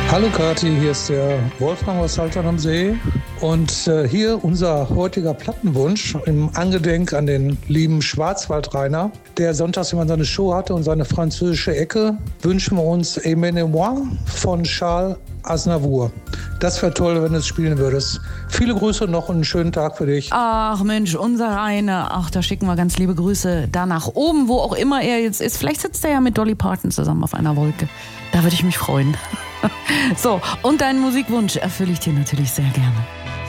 Hallo Kathi, hier ist der Wolfgang aus Saltern am See und hier unser heutiger Plattenwunsch im Angedenk an den lieben Schwarzwald-Rainer, der sonntags immer seine Show hatte und seine französische Ecke, wünschen wir uns Emmenez-moi von Charles Aznavour. Das wäre toll, wenn du es spielen würdest. Viele Grüße noch und einen schönen Tag für dich. Ach Mensch, unser Rainer, ach, da schicken wir ganz liebe Grüße da nach oben, wo auch immer er jetzt ist. Vielleicht sitzt er ja mit Dolly Parton zusammen auf einer Wolke. Da würde ich mich freuen. So, und deinen Musikwunsch erfülle ich dir natürlich sehr gerne.